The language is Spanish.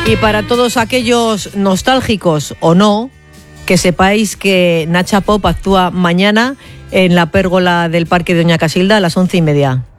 Y para todos aquellos nostálgicos o no, que sepáis que Nacha Pop actúa mañana en la pérgola del Parque de Doña Casilda a las 11:30.